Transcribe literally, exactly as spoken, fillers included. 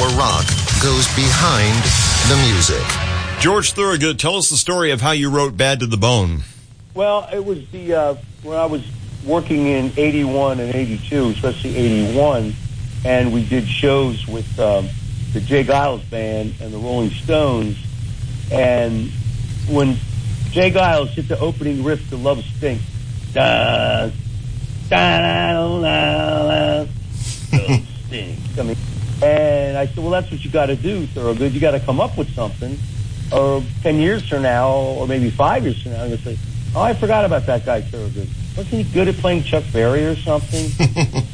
rock goes behind the music. George Thorogood, tell us the story of how you wrote Bad to the Bone. Well, it was the uh, when I was working in eighty-one and eighty-two, especially eighty-one, and we did shows with um, the Jay Giles Band and the Rolling Stones. And when Jay Giles hit the opening riff to Love Stink, da, da, da, da, Love Stink. I mean, and I said, well, that's what you got to do, Thorogood. You got to come up with something. Or ten years from now, or maybe five years from now, I'm going to say, oh, I forgot about that guy, Thorogood. Wasn't he good at playing Chuck Berry or something?